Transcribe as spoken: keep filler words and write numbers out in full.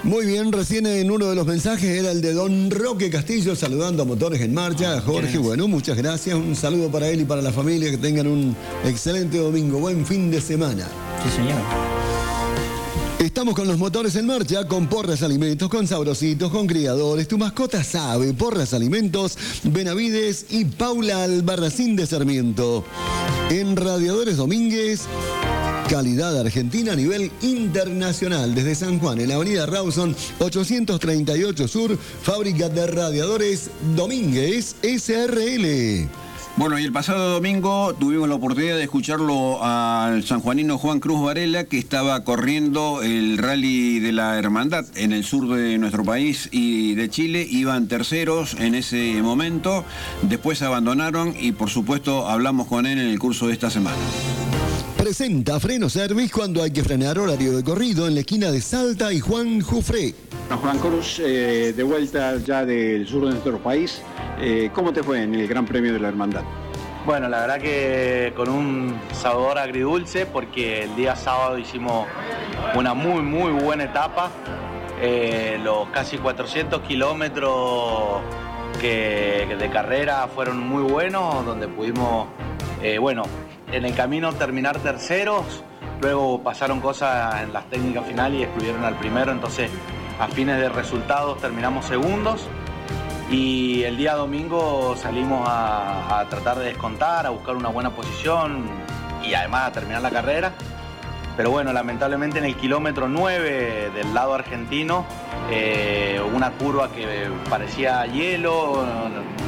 Muy bien, recién en uno de los mensajes era el de don Roque Castillo saludando a Motores en Marcha. Jorge, bueno, muchas gracias. Un saludo para él y para la familia. Que tengan un excelente domingo. Buen fin de semana. Sí, señor. Estamos con los Motores en Marcha, con Porras Alimentos, con Sabrositos, con Criadores. Tu mascota sabe. Porras Alimentos, Benavides y Paula Albarracín de Sarmiento. En Radiadores Domínguez, calidad argentina a nivel internacional. Desde San Juan, en la avenida Rawson, ochocientos treinta y ocho Sur, fábrica de radiadores Domínguez S R L. Bueno, y el pasado domingo tuvimos la oportunidad de escucharlo al sanjuanino Juan Cruz Varela, que estaba corriendo el Rally de la Hermandad en el sur de nuestro país y de Chile. Iban terceros en ese momento, después abandonaron y por supuesto hablamos con él en el curso de esta semana. Presenta Freno Service cuando hay que frenar, horario de corrido en la esquina de Salta y Juan Jufré. Juan Cruz, eh, de vuelta ya del sur de nuestro país, eh, ¿cómo te fue en el Gran Premio de la Hermandad? Bueno, la verdad que con un sabor agridulce, porque el día sábado hicimos una muy muy buena etapa, eh, los casi cuatrocientos kilómetros que, de carrera fueron muy buenos, donde pudimos, eh, bueno, en el camino terminar terceros, luego pasaron cosas en las técnicas finales y excluyeron al primero, entonces a fines de resultados terminamos segundos y el día domingo salimos a, a tratar de descontar, a buscar una buena posición y además a terminar la carrera. Pero bueno, lamentablemente en el kilómetro nueve del lado argentino, eh, una curva que parecía hielo,